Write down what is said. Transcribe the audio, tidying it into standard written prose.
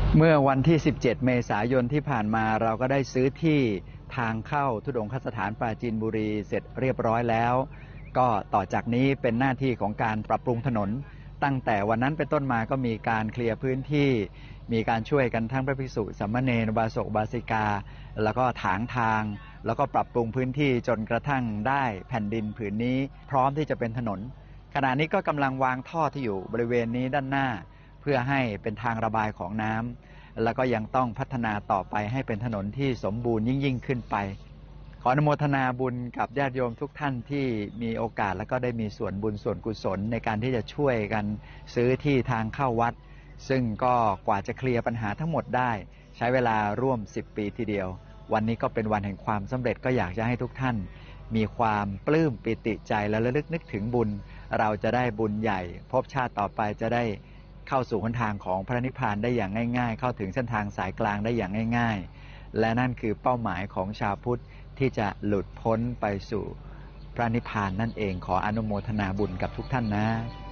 เมื่อวันที่ 17 เมษายนที่ผ่านมาเราก็ได้ซื้อที่ทางเข้าธุดงคสถานปราจีนบุรีเสร็จเรียบร้อยแล้วก็ต่อจากนี้เป็นหน้าที่ของการปรับปรุงถนนตั้งแต่วันนั้นเป็นต้นมาก็มีการเคลียร์พื้นที่มีการช่วยกันทั้งพระภิกษุสามเณรอุบาสกอุบาสิกาแล้วก็ถางทางแล้วก็ปรับปรุงพื้นที่จนกระทั่งได้แผ่นดินผืนนี้พร้อมที่จะเป็นถนนขณะนี้ก็กำลังวางท่อที่อยู่บริเวณนี้ด้านหน้าเพื่อให้เป็นทางระบายของน้ำแล้วก็ยังต้องพัฒนาต่อไปให้เป็นถนนที่สมบูรณ์ยิ่งขึ้นไปขออนุโมทนาบุญกับญาติโยมทุกท่านที่มีโอกาสและก็ได้มีส่วนบุญส่วนกุศลในการที่จะช่วยกันซื้อที่ทางเข้าวัดซึ่งก็กว่าจะเคลียร์ปัญหาทั้งหมดได้ใช้เวลาร่วม10 ปีทีเดียววันนี้ก็เป็นวันแห่งความสำเร็จก็อยากจะให้ทุกท่านมีความปลื้มปิติใจและระลึกนึกถึงบุญเราจะได้บุญใหญ่ภพชาติต่อไปจะได้เข้าสู่หนทางของพระนิพพานได้อย่างง่ายๆเข้าถึงเส้นทางสายกลางได้อย่างง่ายๆและนั่นคือเป้าหมายของชาวพุทธที่จะหลุดพ้นไปสู่พระนิพพานนั่นเองขออนุโมทนาบุญกับทุกท่านนะ